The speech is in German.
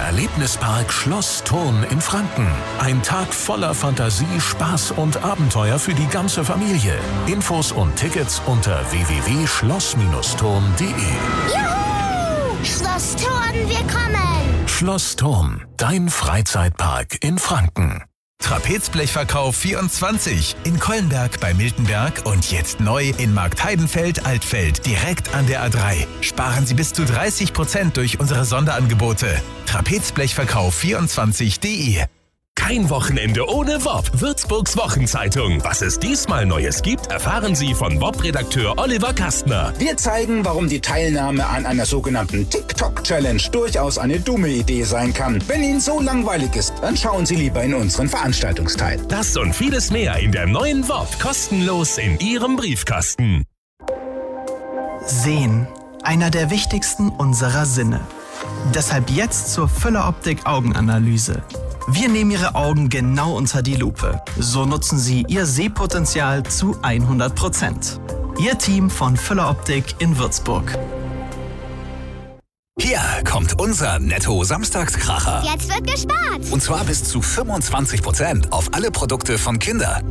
Erlebnispark Schloss Thurn in Franken. Ein Tag voller Fantasie, Spaß und Abenteuer für die ganze Familie. Infos und Tickets unter www.schloss-thurn.de. Juhu! Schloss Thurn, wir kommen! Schloss Thurn, dein Freizeitpark in Franken. Trapezblechverkauf 24 in Kollenberg bei Miltenberg und jetzt neu in Marktheidenfeld-Altfeld, direkt an der A3. Sparen Sie bis zu 30% durch unsere Sonderangebote. Trapezblechverkauf24.de. Kein Wochenende ohne WOP. Würzburgs Wochenzeitung. Was es diesmal Neues gibt, erfahren Sie von WOP-Redakteur Oliver Kastner. Wir zeigen, warum die Teilnahme an einer sogenannten TikTok-Challenge durchaus eine dumme Idee sein kann. Wenn Ihnen so langweilig ist, dann schauen Sie lieber in unseren Veranstaltungsteil. Das und vieles mehr in der neuen WOP. Kostenlos in Ihrem Briefkasten. Sehen. Einer der wichtigsten unserer Sinne. Deshalb jetzt zur Füller Optik Augenanalyse. Wir nehmen Ihre Augen genau unter die Lupe. So nutzen Sie Ihr Sehpotenzial zu 100%. Ihr Team von Füller Optik in Würzburg. Hier kommt unser Netto-Samstagskracher. Jetzt wird gespart! Und zwar bis zu 25% auf alle Produkte von Kinder.